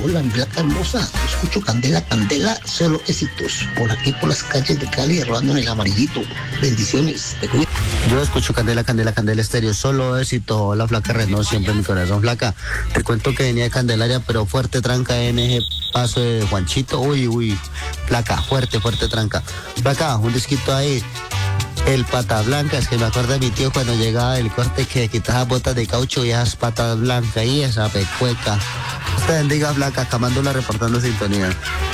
Hola, mi Blanca hermosa. Escucho Candela, Candela, solo éxitos. Por aquí, por las calles de Cali, rodando en el amarillito. Bendiciones. Te cuido. Yo escucho Candela, Candela, Candela Estéreo, solo éxito. Hola, flaca Renault, siempre en mi corazón, flaca. Te cuento que venía de Candelaria, pero fuerte tranca en ese paso de Juanchito. Uy, flaca, fuerte tranca. Flaca, un disquito ahí. El pata blanca, es que me acuerdo de mi tío cuando llegaba del corte que quitaba botas de caucho y esas patas blancas y esa pecueca. Usted bendiga, flaca, Camándola reportando sintonía.